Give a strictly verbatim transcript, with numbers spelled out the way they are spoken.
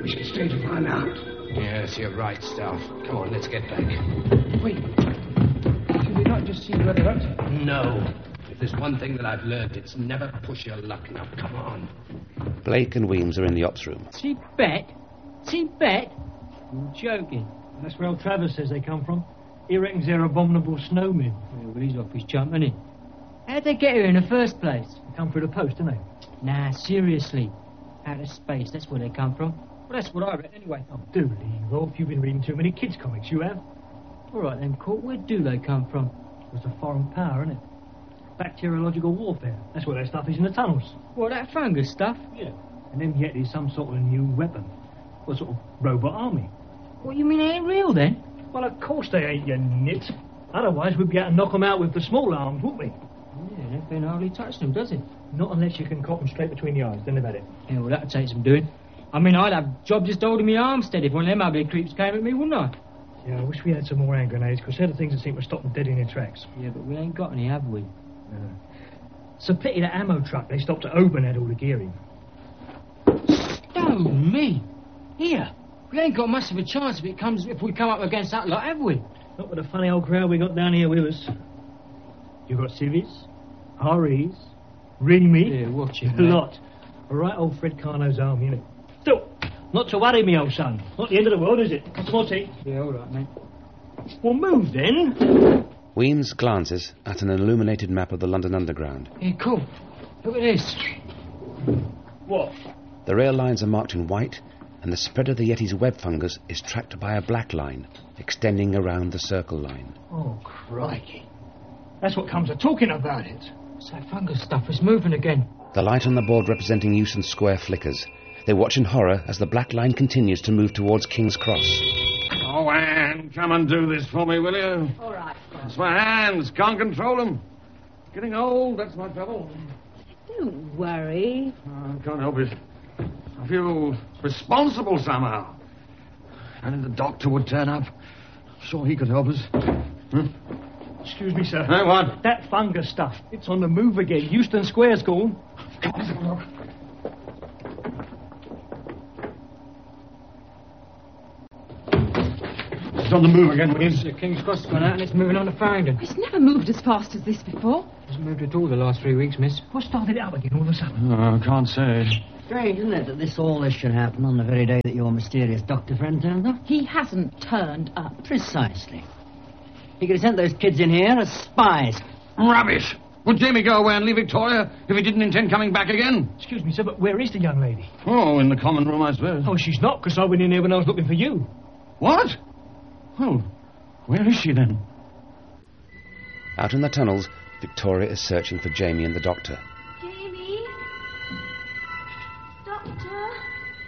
Straight to find out. Yes, you're right, Staff. Come on, let's get back. Wait. Should we not just see where they're up to? No. If there's one thing that I've learned, it's never push your luck. Now, come on. Blake and Weems are in the ops room. See Bet? See Bet? You're joking. That's where old Travers says they come from. He reckons they're abominable snowmen. Yeah, well, he's off his chump, isn't he? How'd they get here in the first place? They come through the post, didn't they? Nah, seriously. Out of space, that's where they come from. Well, that's what I reckon, anyway. Oh, do leave off. You've been reading too many kids' comics, you have. All right, then, Court, where do they come from? It's a foreign power, isn't it? Bacteriological warfare. That's what that stuff is in the tunnels. What, that fungus stuff? Yeah. And them Yetis some sort of new weapon. What sort of robot army? What, you mean they ain't real, then? Well, of course they ain't, you nit. Otherwise, we'd be able to knock them out with the small arms, wouldn't we? Yeah, nothing hardly touched them, does it? Not unless you can cock them straight between the eyes, then they've had it. Yeah, well, that'd take some doing. I mean, I'd have job just holding me arm steady if one of them ugly creeps came at me, wouldn't I? Yeah, I wish we had some more hand grenades, because they're the things that seem to stop them dead in their tracks. Yeah, but we ain't got any, have we? No. It's a pity that ammo truck they stopped at Oban had all the gear in. Stone me! Here! We ain't got much of a chance if it comes if we come up against that lot, have we? Not with the funny old crowd we got down here with us. You got civvies, R Es, Reamy. Yeah, watch it, a lot. A right old Fred Carno's army, innit? Still, not to worry me, old son. Not the end of the world, is it? Some more tea? Yeah, all right, mate. Well, move then. Weems glances at an illuminated map of the London Underground. Hey, cool. Look at this. What? The rail lines are marked in white, and the spread of the Yeti's web fungus is tracked by a black line, extending around the circle line. Oh, crikey. That's what comes of talking about it. It's that fungus stuff. It's moving again. The light on the board representing Euston Square flickers. They watch in horror as the black line continues to move towards King's Cross. Oh, Anne, come and do this for me, will you? All right, Father. It's my hands. Can't control them. Getting old, that's my trouble. Don't worry. Oh, I can't help it. I feel responsible somehow. And if the doctor would turn up, sure he could help us. Huh? Excuse me, sir. Hey, what? That fungus stuff. It's on the move again. Euston Square's gone. Come on, come on. It's on the move again, Williams. The King's Cross has gone out and it's moving on to Farringdon. It's never moved as fast as this before. It's moved at all the last three weeks, miss. What started it up again all of a sudden? Oh, I can't say. Strange, isn't it, that this all this should happen on the very day that your mysterious doctor friend turned up? He hasn't turned up. Precisely. He could have sent those kids in here as spies. Rubbish! Would Jamie go away and leave Victoria if he didn't intend coming back again? Excuse me, sir, but where is the young lady? Oh, in the common room, I suppose. Oh, she's not, because I went in there when I was looking for you. What? Well, where is she then? Out in the tunnels, Victoria is searching for Jamie and the doctor.